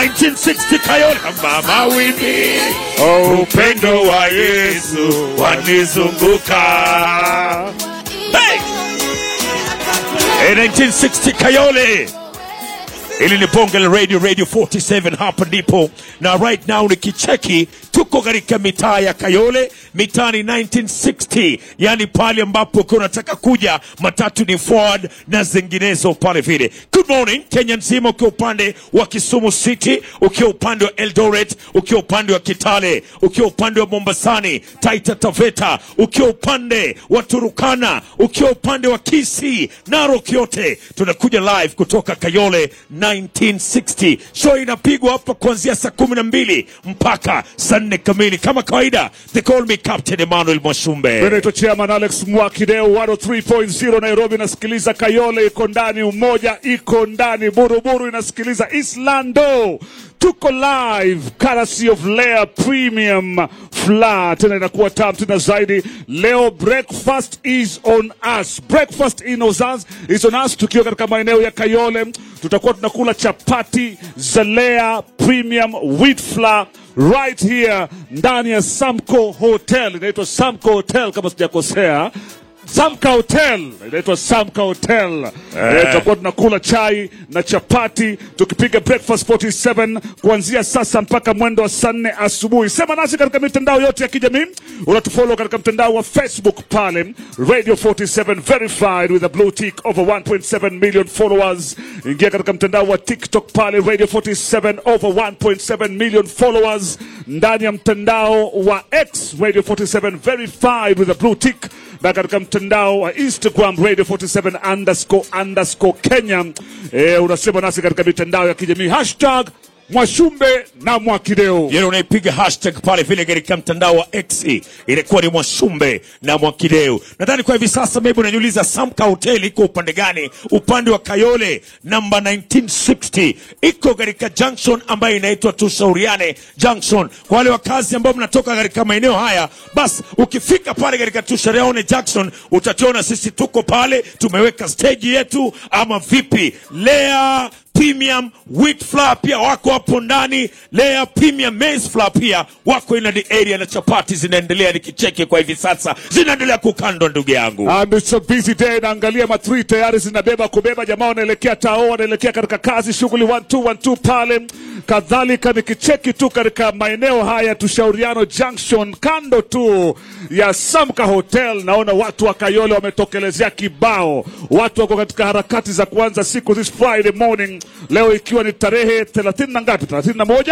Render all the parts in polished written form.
1960 Kayole mama wimbi. Upendo wa Yesu wanizunguka. Hey! 1960 Kayole. Ili ni bonge la radio 47 hapa ndipo. Na right now ni kicheki tuko katika mitaa ya Kayole, mitani 1960, yani pale ambapo ukiwa unataka kuja matatu ni forward na zinginezo pale vile. Good morning Kenya nzima, ukiwa upande wa Kisumu City, ukiwa upande wa Eldoret, ukiwa upande wa Kitale, ukiwa upande wa Mombasani, Taita Taveta, ukiwa upande wa Turukana, ukiwa upande wa Kisii, Narok, yote tunakuja live kutoka Kayole 1960. Show inapigwa hapa kuanzia saa 12 mpaka saa 4 kamili kama kawaida. They call me Captain Emmanuel Mwashumbe. Beneto Chairman Alex Mwakideo. 103.0 Nairobi inasikiliza Kayole iko ndani, Umoja iko ndani, Buruburu inasikiliza Islando. Tuko live courtesy of Layer Premium Flat. Tena inakuwa tamu tena zaidi. Leo breakfast is on us. Breakfast is on us. Tukiwa katika maeneo ya Kayole, tutakuwa tunakula chapati za Layer Premium Wheat Flour right here ndani ya Samco Hotel. Inaitwa Samco Hotel kama sijakosea. Samka Hotel, inaitwa Samka Hotel. Tutakuwa tunakula chai na chapati tukipiga breakfast 47 kuanzia sasa mpaka mwendo wa saa 4 asubuhi. Sema nasi katika mitandao yote ya kijamii. Unatufollow katika mtandao wa Facebook pale Radio 47 verified with a blue tick, over 1.7 million followers. Ingia katika mtandao wa TikTok pale Radio 47, over 1.7 million followers. Ndani ya mtandao wa X Radio 47 verified with a blue tick, na katika mtandao wa Instagram Radio 47_ Kenya. Unasema nasi katika mitandao ya kijamii Mwashumbe na Mwakideo. Yeye unaipiga hashtag pale vile katika mtandao wa X, ilikuwa ni Mwashumbe na Mwakideo. Nadhani kwa hivi sasa maybe unaniuliza Samka Hotel iko upande gani? Upande wa Kayole number 1960. Iko katika junction ambayo inaitwa Tushauriane Junction. Kwa wale wakazi ambao mnatoka katika maeneo haya, basi ukifika pale katika Tushauriane Junction utatuona sisi tuko pale, tumeweka stage yetu ama vipi. Layer Premium Wheat Flour pia wako hapo ndani. Layer Premium Maize Flour pia wako in the area, na chapati zinaendelea nikicheke kwa hivi sasa. Zinaendelea kukandwa ndugu yangu. And it's a busy day. Naangalia matri tayari zinabeba kubeba, jamaa wanaelekea tao, wanaelekea katika kazi, shughuli 1212 pale. Kadhalika nikicheki tu katika maeneo haya Tushauriano Junction kando tu ya Samka Hotel, naona watu wa Kayole wametokelezea kibao. Watu wako katika harakati za kuanza siku this Friday morning. Leo ikiwa ni tarehe 30 na ngapi? 31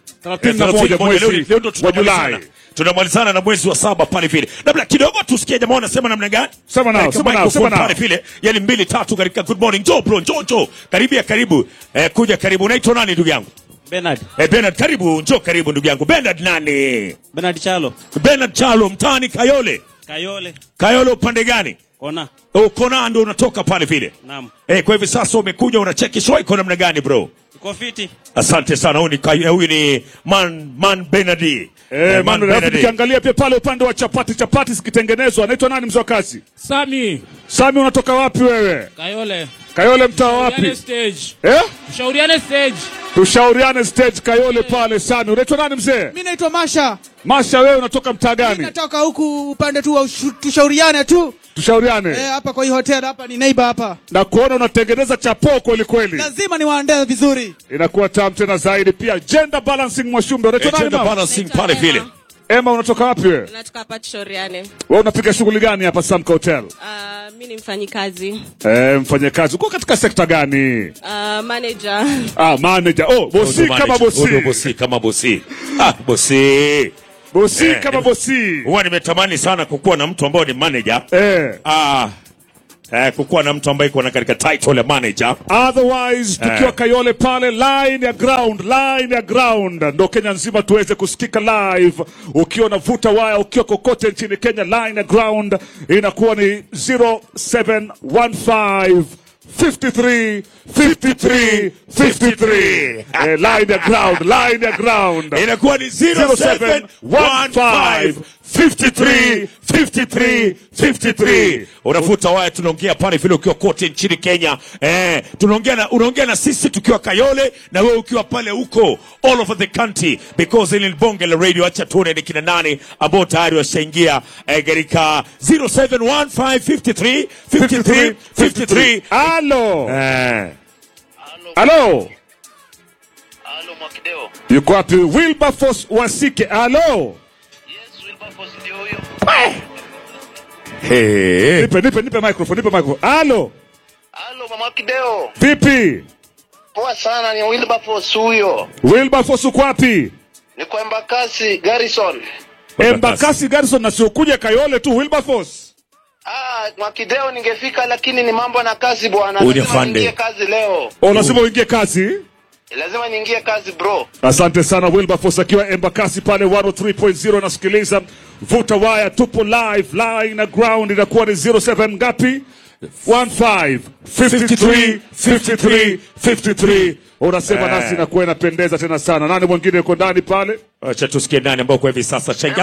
mwezi wa Julai. Tunamalizana na mwezi wa 7 pale vile. Labda kidogo tusikie jamaa wanasema namna gani? Sema nao. Pale vile. Yale 2-3 katika good morning. Joe bro, Joe. Karibu. Kuja karibu. Unaitwa nani ndugu yangu? Bernard. Bernard, karibu. Njoo karibu ndugu yangu. Bernard nani? Bernard Chalo. Bernard Chalo, mtaani Kayole. Kayole upande gani? Kona. Kona ndo unatoka pale vile. Naam. Kwa hivi sasa umekuja unacheki show iko namna gani bro? Uko fiti. Asante sana. Huyu ni man Bernard. Man Bernard. Tukiangalia pia pale upande wa chapati zikitengenezwa. Anaitwa nani mzee wa kazi? Sami, unatoka wapi wewe? Kayole mtaa wapi? Stage. Tushauriane stage Kayole pale Sami. Unaitwa nani mzee? Mimi naitwa Masha. Masha, wewe unatoka mtaa gani? Mimi natoka huku upande tu wa Tushauriane tu. Tushauriane. Hapa kwa hii hotel hapa ni neighbor hapa. Na kuona unatengeneza chapo kweli. Lazima niwaandae vizuri. Inakuwa tamu tena zaidi pia. Gender balancing Mwashumbe. Unaitwa nani? Gender balancing pale vile. Emma, unatoka wapi wewe? Natoka hapa Tushauriane. Wewe unapiga shughuli gani hapa Samka Hotel? Mimi ni mfanyikazi. Mfanyakazi. Uko katika sekta gani? Manager. Manager. Bosi kama bosi. Bosi kama bosi. Huwa nimetamani sana kukuwa na mtu ambaye ni manager. Kukuwa na mtu ambaye kuna katika title ya manager. Otherwise tukiwa Kayole pale line ya ground ndo Kenya nzima tuweze kusikika live. Ukiwa navuta waya ukiwa kokote nchini Kenya, line ya ground inakuwa ni 0715 53 line ya ground inakuwa ni 0715 53 unafuta waya. Tunaongea pale vile ukiwa kote nchini Kenya, unaongea na sisi tukiwa Kayole na wewe ukiwa pale huko all over the country, because in bonge la radio. Acha tuone ni kina nani ambao tayari washaingia katika 071553 Halo. Halo Mwakideo. Yuko wapi Wilberforce Wasike? Halo. Yes, Wilberforce ndio huyo. Nipe microphone. Halo Mwakideo. Vipi? Poa sana, ni Wilberforce huyo. Wilberforce uko wapi? Ni kwa Embakasi Garrison. Embakasi Garrison, na sio kuja Kayole tu Wilberforce. Mwakideo ningefika, lakini ni mambo na kazi bwana. Lazima niingie kazi leo. Lazima uingie kazi? Lazima niingie kazi bro. Asante sana Wilberforce akiwa Embakasi pale 103.0 nasikiliza Vuta Waya. Tupo live line na ground, inakuwa ni 07 ngapi? 1553 unasema nasi na kuwa inapendeza tena sana. Nani mwingine yuko ndani pale? Acha tusikie nani ambao kwa hivi sasa chenga.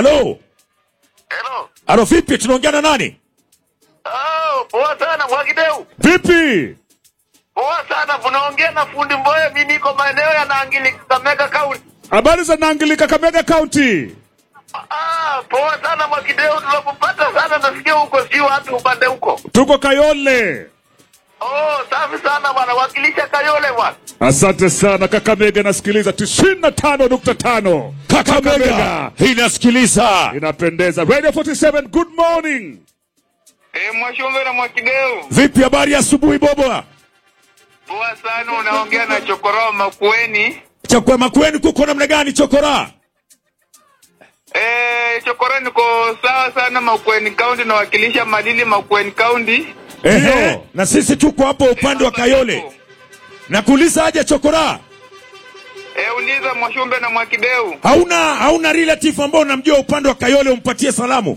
Halo vipi, tunaongea na nani? Poa sana Mwakideu. Vipi? Poa sana, unaongea na fundi Mboye. Mimi niko maeneo ya Nangili Kakamega County. Habari za Nangili Kakamega County? Poa sana Mwakideu, tunakupata sana, nasikia huko si watu upande huko. Tuko Kayole. Safi sana bwana, wakilisha Kayole bwana. Asante sana Kakamega, nasikiliza 95.5. Kakamega inasikiliza, inapendeza. Radio 47, good morning. Mwashombe na Mwakideu. Vipi habari asubuhi bobo? Poa sana, unaongea na Chokora Makueni. Chokora Makueni, kuko namna gani Chokora? Chokora niko sawa sana Makueni County, na wakilisha Malili Makueni County. Na sisi tuko hapo upande wa Kayole. Nakuuliza aje Chokora? Uliza Mwashombe na Mwakideu. Hauna relative ambao unamjua upande wa Kayole umpatie salamu?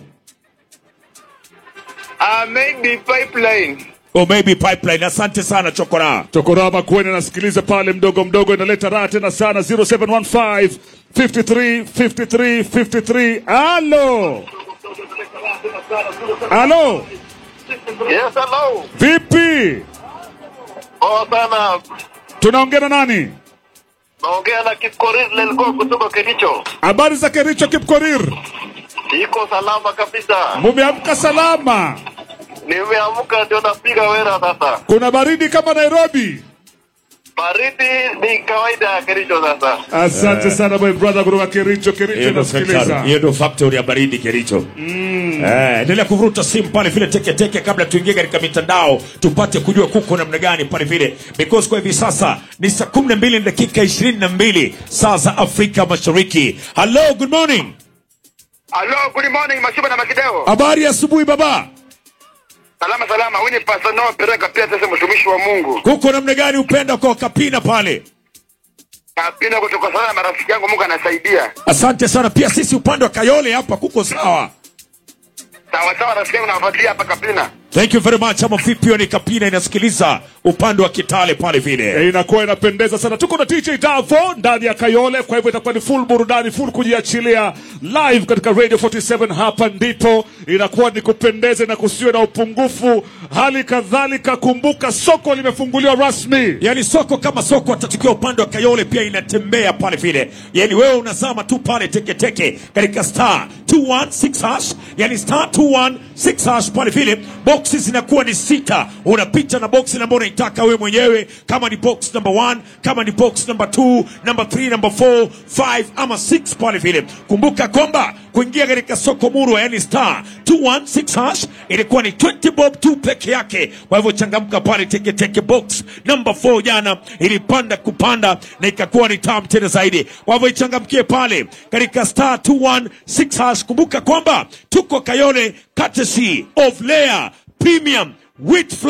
Maybe Pipeline. Maybe Pipeline. Asante sana Chokora. Chokora Makueni nasikiliza pale mdogo inaleta raha tena sana. 0715 53. Halo. Yes, hello. Vipi? Sana. Tunaongea na nani? Naongea na Kipkorir Lelgo kutoka Kericho. Habari za Kericho Kipkorir? Iko salama kabisa. Mumeamka salama? Nimeamka ndio napiga wera sasa. Kuna baridi kama Nairobi? Baridi ni kawaida ya Kericho sasa. Asante sana my brother kutoka Kericho nasikiliza. Hiyo ndio factory ya baridi Kericho. Endelea kuvuruta simu pale vile teke kabla tuingie katika mitandao tupate kujua kuko namna gani pale vile, because kwa hivi sasa ni saa 12 dakika 22 saa za Afrika Mashariki. Hello, good morning. Hello, good morning Mashuba na Makideo. Habari asubuhi baba. Salama. Wewe ni Pastor Noah Pereka, pia sasa mtumishi wa Mungu. Kuko namna gani upenda kwa Kapina pale? Kapina kutoka sana marafiki yangu, Mungu anasaidia. Asante sana, pia sisi upande wa Kayole hapa kuko sawa. Sawa rafiki yangu, nawafuatia hapa Kapina. Thank you very much. Ama vipi ni Kapina inasikiliza upande wa Kitale pale vile. Inakuwa inapendeza sana. Tuko na DJ Davo ndani ya Kayole, kwa hivyo itakuwa ni full burudani, full kujiachilia live katika Radio 47. Hapa ndipo inakuwa ni kupendeze na kusiwe na upungufu. Hali kadhalika kumbuka soko limefunguliwa rasmi. Yani soko kama soko atatukia upande wa Kayole pia inatembea pale vile. Yani wewe unazama tu pale teke katika star 216#, yani star 216# pale vile. Boxes zinakuwa ni 6. Unapita na box ambayo unataka wewe mwenyewe, kama ni box number 1, kama ni box number 2, number 3, number 4, 5 ama 6 pale vile. Kumbuka kwamba kuingia katika soko murwa, yani star 216# ilikuwa ni 20 bob tu peke yake. Kwa hivyo changamka pale teke box number 4 jana ilipanda kupanda na ikakuwa ni tamu tena zaidi. Kwa hivyo changamkie pale katika star 216#. Kumbuka kwamba tuko Kayole courtesy of Layer Premium Wheat Flour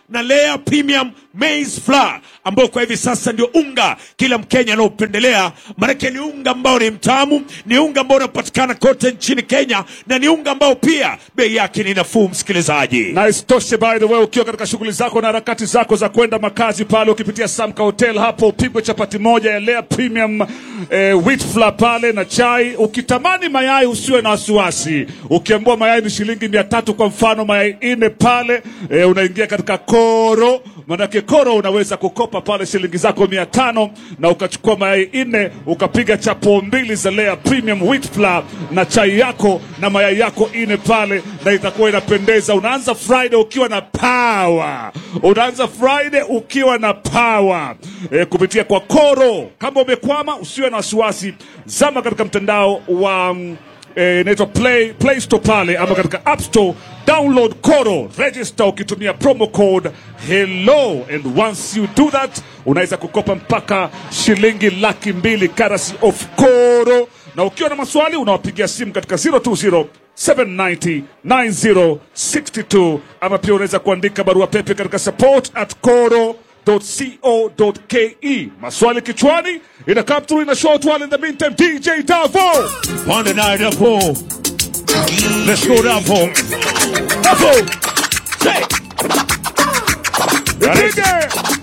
na Lea Premium Maize Flour, ambao kwa hivi sasa ndio unga kila Mkenya anaopendelea. Maana ni unga ambao ni mtamu, ni unga ambao unapatikana kote nchini Kenya, na ni unga ambao pia bei yake ni nafuu, msikilizaji. Na isitoshe, by the way, ukiwa katika shughuli zako na harakati zako za kwenda makazi pale, ukipitia Samka Hotel hapo, upigwe chapati moja ya Lea Premium wheat flour pale na chai. Ukitamani mayai usiwe na wasiwasi. Ukiambiwa mayai ni shilingi 300 kwa mfano mayai 4 pale, unaingia katika Koro. Manake Koro unaweza kukopa pale shilingi zako 500 na ukachukua mayai 4, ukapiga chapo 2 za Lea Premium wheat flour na chai yako na mayai yako 4 pale, na itakuwa inapendeza. Unaanza Friday ukiwa na power. Unaanza Friday ukiwa na power. Kupitia kwa Koro. Kama umekwama usiwe na wasiwasi, zama katika mtandao wa inaitwa Play Store pale, ama katika App Store, download Koro, register ukitumia promo code HELLO, and once you do that unaweza kukopa mpaka shilingi 200,000 currency of Koro. Na ukiwa na maswali unawapigia simu katika 020-790-9062, ama pia unaweza kuandika barua pepe katika support@koro.co.ke. Maswali kichwani, ina come through in a short while. In the meantime, DJ Davo. Monday night Davo. Let's go Davo. Davo. Say. The DJ.